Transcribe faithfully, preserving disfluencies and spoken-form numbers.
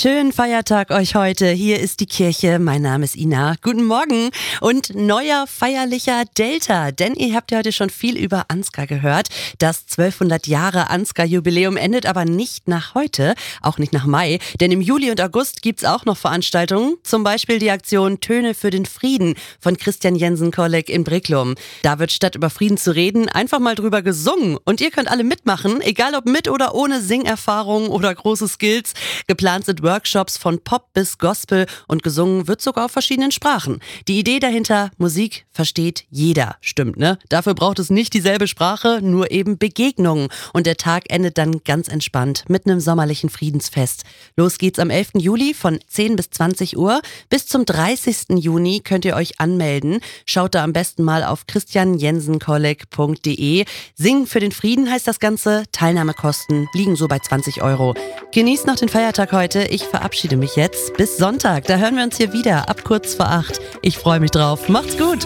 Schönen Feiertag euch heute. Hier ist die Kirche. Mein Name ist Ina. Guten Morgen und neuer feierlicher Delta. Denn ihr habt ja heute schon viel über Ansgar gehört. Das zwölfhundert Jahre Ansgar-Jubiläum endet aber nicht nach heute, auch nicht nach Mai. Denn im Juli und August gibt's auch noch Veranstaltungen. Zum Beispiel die Aktion Töne für den Frieden von Christian Jensen Kolleg in Bricklum. Da wird statt über Frieden zu reden, einfach mal drüber gesungen. Und ihr könnt alle mitmachen, egal ob mit oder ohne Singerfahrung oder große Skills. Geplant sind Workshops von Pop bis Gospel und gesungen wird sogar auf verschiedenen Sprachen. Die Idee dahinter, Musik versteht jeder. Stimmt, ne? Dafür braucht es nicht dieselbe Sprache, nur eben Begegnungen. Und der Tag endet dann ganz entspannt mit einem sommerlichen Friedensfest. Los geht's am elften Juli von zehn bis zwanzig Uhr. Bis zum dreißigsten Juni könnt ihr euch anmelden. Schaut da am besten mal auf christian jensen kolleg punkt de. Singen für den Frieden heißt das Ganze. Teilnahmekosten liegen so bei zwanzig Euro. Genießt noch den Feiertag heute. Ich verabschiede mich jetzt. Bis Sonntag. Da hören wir uns hier wieder ab kurz vor acht. Ich freue mich drauf. Macht's gut.